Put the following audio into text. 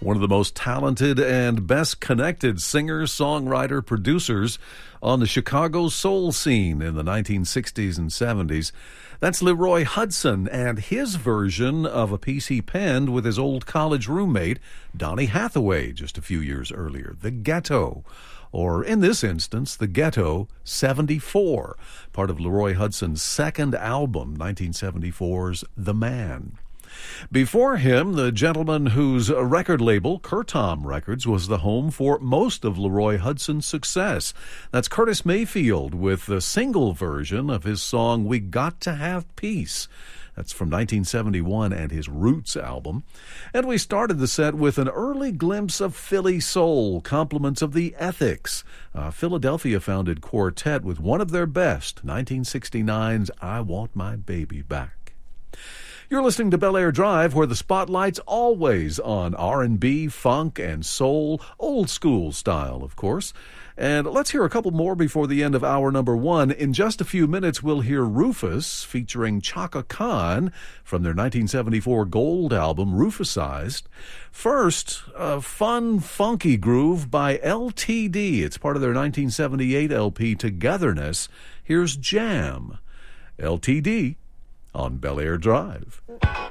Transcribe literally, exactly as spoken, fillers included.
one of the most talented and best-connected singers, songwriter, producers on the Chicago soul scene in the nineteen sixties and seventies. That's Leroy Hudson and his version of a piece he penned with his old college roommate, Donny Hathaway, just a few years earlier, The Ghetto. Or in this instance, The Ghetto seventy-four, part of Leroy Hudson's second album, nineteen seventy-four's The Man. Before him, the gentleman whose record label, Curtom Records, was the home for most of Leroy Hudson's success. That's Curtis Mayfield with the single version of his song We Got to Have Peace. That's from nineteen seventy-one and his Roots album. And we started the set with an early glimpse of Philly soul, compliments of the Ethics, a Philadelphia-founded quartet with one of their best, nineteen sixty-nine's I Want My Baby Back. You're listening to Bel Air Drive, where the spotlight's always on R and B, funk, and soul, old school style, of course. And let's hear a couple more before the end of hour number one. In just a few minutes, we'll hear Rufus featuring Chaka Khan from their nineteen seventy-four Gold album, Rufusized. First, a fun, funky groove by L T D. It's part of their nineteen seventy-eight L P, Togetherness. Here's Jam. L T D on Bel Air Drive.